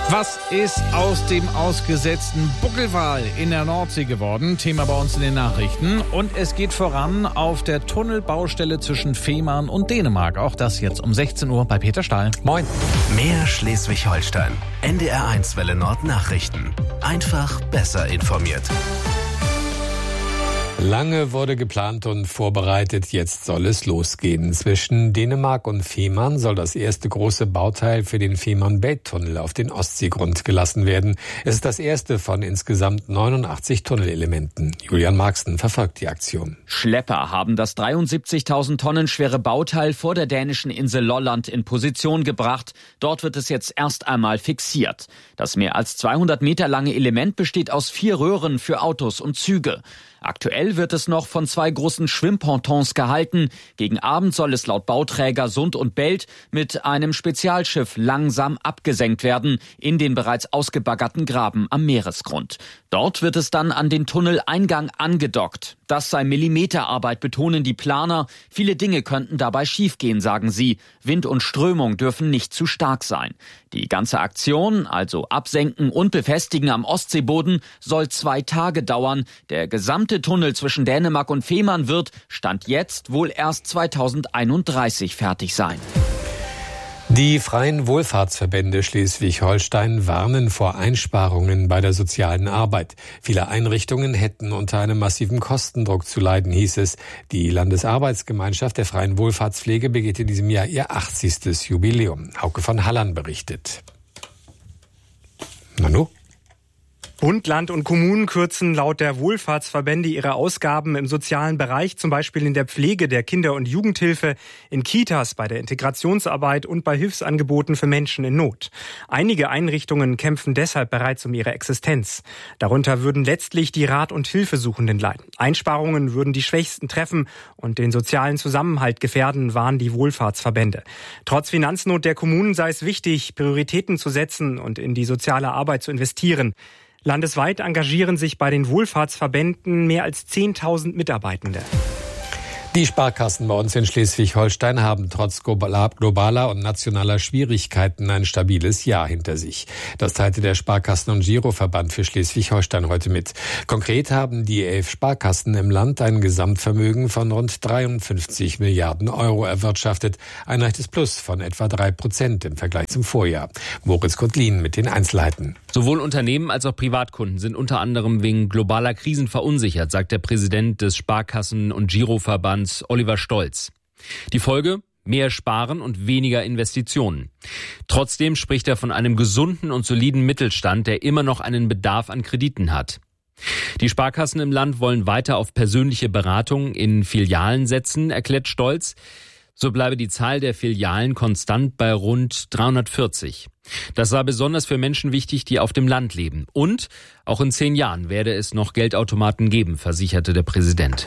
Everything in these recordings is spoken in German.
Was ist aus dem ausgesetzten Buckelwal in der Nordsee geworden? Thema bei uns in den Nachrichten. Und es geht voran auf der Tunnelbaustelle zwischen Fehmarn und Dänemark. Auch das jetzt um 16 Uhr bei Peter Stahl. Moin. Mehr Schleswig-Holstein. NDR1 Welle Nord Nachrichten. Einfach besser informiert. Lange wurde geplant und vorbereitet, jetzt soll es losgehen. Zwischen Dänemark und Fehmarn soll das erste große Bauteil für den Fehmarn-Belt-Tunnel auf den Ostseegrund gelassen werden. Es ist das erste von insgesamt 89 Tunnelelementen. Julian Marxen verfolgt die Aktion. Schlepper haben das 73.000 Tonnen schwere Bauteil vor der dänischen Insel Lolland in Position gebracht. Dort wird es jetzt erst einmal fixiert. Das mehr als 200 Meter lange Element besteht aus 4 Röhren für Autos und Züge. Aktuell wird es noch von 2 großen Schwimmpontons gehalten. Gegen Abend soll es laut Bauträger Sund und Belt mit einem Spezialschiff langsam abgesenkt werden in den bereits ausgebaggerten Graben am Meeresgrund. Dort wird es dann an den Tunneleingang angedockt. Das sei Millimeterarbeit, betonen die Planer. Viele Dinge könnten dabei schiefgehen, sagen sie. Wind und Strömung dürfen nicht zu stark sein. Die ganze Aktion, also Absenken und Befestigen am Ostseeboden, soll 2 Tage dauern. Der gesamte Tunnel zwischen Dänemark und Fehmarn wird, Stand jetzt, wohl erst 2031 fertig sein. Die freien Wohlfahrtsverbände Schleswig-Holstein warnen vor Einsparungen bei der sozialen Arbeit. Viele Einrichtungen hätten unter einem massiven Kostendruck zu leiden, hieß es. Die Landesarbeitsgemeinschaft der freien Wohlfahrtspflege begeht in diesem Jahr ihr 80. Jubiläum. Hauke von Halland berichtet. Nanu? Bund, Land und Kommunen kürzen laut der Wohlfahrtsverbände ihre Ausgaben im sozialen Bereich, zum Beispiel in der Pflege, der Kinder- und Jugendhilfe, in Kitas, bei der Integrationsarbeit und bei Hilfsangeboten für Menschen in Not. Einige Einrichtungen kämpfen deshalb bereits um ihre Existenz. Darunter würden letztlich die Rat- und Hilfesuchenden leiden. Einsparungen würden die Schwächsten treffen und den sozialen Zusammenhalt gefährden, warnen die Wohlfahrtsverbände. Trotz Finanznot der Kommunen sei es wichtig, Prioritäten zu setzen und in die soziale Arbeit zu investieren. Landesweit engagieren sich bei den Wohlfahrtsverbänden mehr als 10.000 Mitarbeitende. Die Sparkassen bei uns in Schleswig-Holstein haben trotz globaler und nationaler Schwierigkeiten ein stabiles Jahr hinter sich. Das teilte der Sparkassen- und Giroverband für Schleswig-Holstein heute mit. Konkret haben die 11 Sparkassen im Land ein Gesamtvermögen von rund 53 Milliarden Euro erwirtschaftet. Ein leichtes Plus von etwa 3% im Vergleich zum Vorjahr. Moritz Kotlin mit den Einzelheiten. Sowohl Unternehmen als auch Privatkunden sind unter anderem wegen globaler Krisen verunsichert, sagt der Präsident des Sparkassen- und Giroverbands Oliver Stolz. Die Folge? Mehr Sparen und weniger Investitionen. Trotzdem spricht er von einem gesunden und soliden Mittelstand, der immer noch einen Bedarf an Krediten hat. Die Sparkassen im Land wollen weiter auf persönliche Beratung in Filialen setzen, erklärt Stolz. So bleibe die Zahl der Filialen konstant bei rund 340. Das sei besonders für Menschen wichtig, die auf dem Land leben. Und auch in 10 Jahren werde es noch Geldautomaten geben, versicherte der Präsident.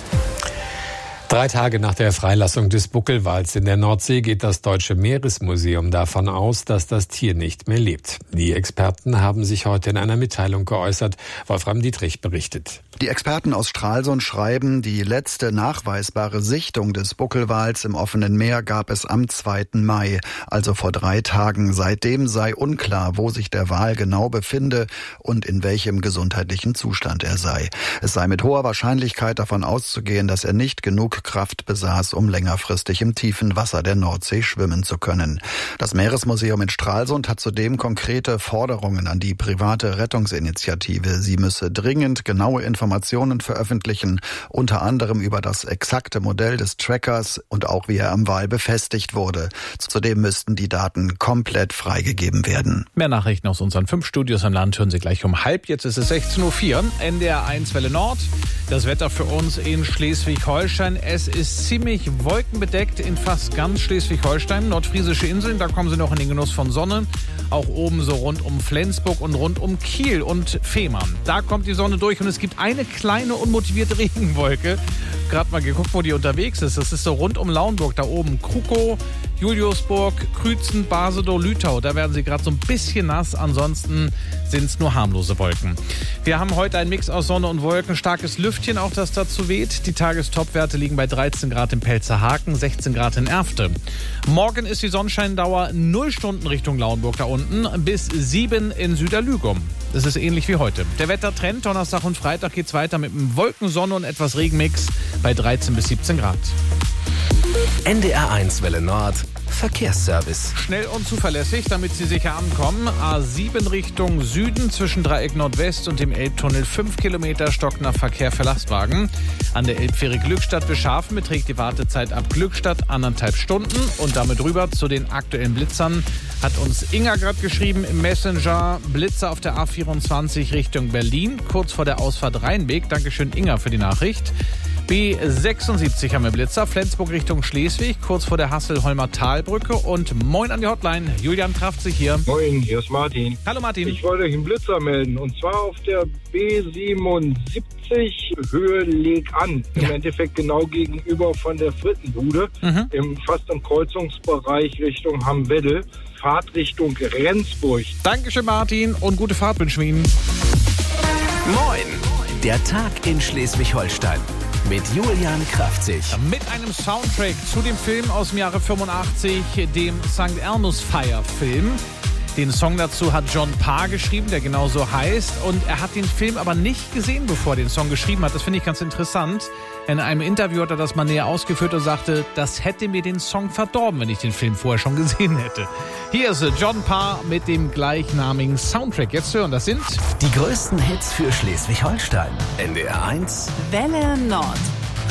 3 Tage nach der Freilassung des Buckelwals in der Nordsee geht das Deutsche Meeresmuseum davon aus, dass das Tier nicht mehr lebt. Die Experten haben sich heute in einer Mitteilung geäußert. Wolfram Dietrich berichtet. Die Experten aus Stralsund schreiben, die letzte nachweisbare Sichtung des Buckelwals im offenen Meer gab es am 2. Mai, also vor 3 Tagen. Seitdem sei unklar, wo sich der Wal genau befinde und in welchem gesundheitlichen Zustand er sei. Es sei mit hoher Wahrscheinlichkeit davon auszugehen, dass er nicht genug Kraft besaß, um längerfristig im tiefen Wasser der Nordsee schwimmen zu können. Das Meeresmuseum in Stralsund hat zudem konkrete Forderungen an die private Rettungsinitiative. Sie müsse dringend genaue Informationen veröffentlichen, unter anderem über das exakte Modell des Trackers und auch wie er am Wal befestigt wurde. Zudem müssten die Daten komplett freigegeben werden. Mehr Nachrichten aus unseren 5 Studios im Land hören Sie gleich um halb. Jetzt ist es 16.04 Uhr, NDR1 Welle Nord. Das Wetter für uns in Schleswig-Holstein. Es ist ziemlich wolkenbedeckt in fast ganz Schleswig-Holstein. Nordfriesische Inseln, da kommen Sie noch in den Genuss von Sonne. Auch oben so rund um Flensburg und rund um Kiel und Fehmarn. Da kommt die Sonne durch und es gibt eine kleine unmotivierte Regenwolke. Gerade mal geguckt, wo die unterwegs ist. Das ist so rund um Lauenburg, da oben Krukow. Ich Juliusburg, Krützen, Basedow, Lütau. Da werden sie gerade so ein bisschen nass. Ansonsten sind es nur harmlose Wolken. Wir haben heute einen Mix aus Sonne und Wolken. Starkes Lüftchen auch, das dazu weht. Die Tagestopwerte liegen bei 13 Grad in Pelzerhaken, 16 Grad in Erfte. Morgen ist die Sonnenscheindauer 0 Stunden Richtung Lauenburg da unten bis 7 in Süderlügum. Das ist ähnlich wie heute. Der Wettertrend, Donnerstag und Freitag geht's weiter mit einem Wolken, Sonne und etwas Regenmix bei 13 bis 17 Grad. NDR1 Welle Nord, Verkehrsservice. Schnell und zuverlässig, damit Sie sicher ankommen. A7 Richtung Süden zwischen Dreieck Nordwest und dem Elbtunnel 5 Kilometer stockender Verkehr für Lastwagen. An der Elbfähre Glückstadt-Beschafen beträgt die Wartezeit ab Glückstadt 1,5 Stunden. Und damit rüber zu den aktuellen Blitzern hat uns Inga gerade geschrieben im Messenger. Blitzer auf der A24 Richtung Berlin, kurz vor der Ausfahrt Rheinweg. Dankeschön Inga für die Nachricht. B76 haben wir Blitzer, Flensburg Richtung Schleswig, kurz vor der Hasselholmer Talbrücke. Und moin an die Hotline, Julian Kraftzig hier. Moin, hier ist Martin. Hallo Martin. Ich wollte euch einen Blitzer melden, und zwar auf der B77 Höhe Leg an. Im Endeffekt genau gegenüber von der Frittenbude, fast im Kreuzungsbereich Richtung Hamm-Weddel, Fahrtrichtung Rendsburg. Dankeschön Martin und gute Fahrt wünschen wir Ihnen. Moin, der Tag in Schleswig-Holstein. Mit Julian Kraftzig. Mit einem Soundtrack zu dem Film aus dem Jahre 85, dem St. Elmo's Fire Film. Den Song dazu hat John Parr geschrieben, der genauso heißt. Und er hat den Film aber nicht gesehen, bevor er den Song geschrieben hat. Das finde ich ganz interessant. In einem Interview hat er das mal näher ausgeführt und sagte, das hätte mir den Song verdorben, wenn ich den Film vorher schon gesehen hätte. Hier ist John Parr mit dem gleichnamigen Soundtrack. Jetzt hören, das sind die größten Hits für Schleswig-Holstein. NDR1 Welle Nord.